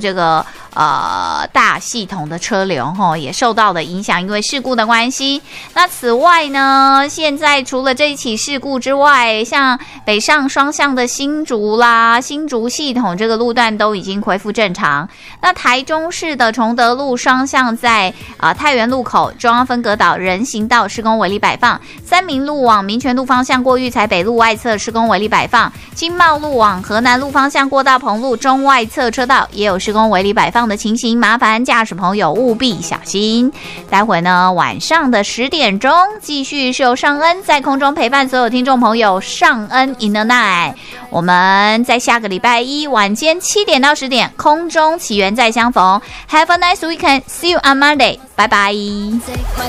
这个大系统的车流也受到了影响，因为事故的关系。那此外呢，现在除了这一起事故之外，像北上双向的新竹啦、新竹系统这个路段都已经恢复正常。那台中市的崇德路双向在太原路口中央分隔岛人行道施工围砾摆放，三民路往民权路方向过育才北路外侧施工围砾摆放，经贸路往河南路方向过大鹏路中外侧车道也有施工围砾摆放的情形，麻烦驾驶朋友务必小心。待会呢，晚上的10点钟继续是由尚恩在空中陪伴所有听众朋友，尚恩 in the night。我们在下个礼拜一晚间7点到10点空中奇缘再相逢。Have a nice weekend. See you on Monday. 拜拜。